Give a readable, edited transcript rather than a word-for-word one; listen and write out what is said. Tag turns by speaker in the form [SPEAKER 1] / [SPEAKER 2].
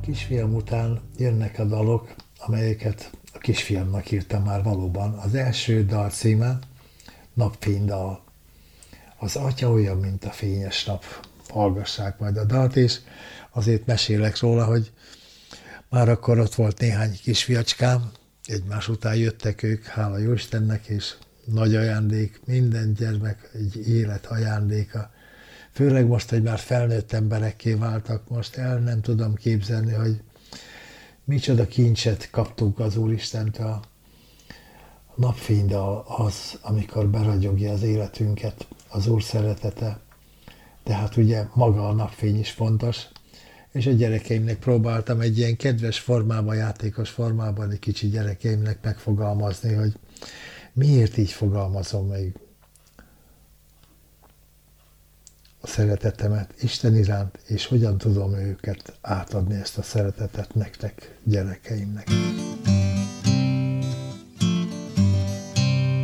[SPEAKER 1] Kisfiam után jönnek a dalok, amelyeket a kisfiamnak írtam már valóban. Az első dal címe Napfénydal. Az atya olyan, mint a fényes nap. Hallgassák majd a dalt, és azért mesélek róla, hogy már akkor ott volt néhány kisfiacskám, egymás után jöttek ők, hála jó Istennek, és nagy ajándék, minden gyermek egy élet ajándéka. Főleg most, hogy már felnőtt emberekké váltak, most el nem tudom képzelni, hogy micsoda kincset kaptunk az Úristentől. A napfénydal az, amikor beragyogja az életünket, az Úr szeretete. Tehát ugye maga a napfény is fontos, és a gyerekeimnek próbáltam egy ilyen kedves formában, játékos formában egy kicsi gyerekeimnek megfogalmazni, hogy miért így fogalmazom meg a szeretetemet Isten iránt, és hogyan tudom őket átadni ezt a szeretetet nektek, gyerekeimnek.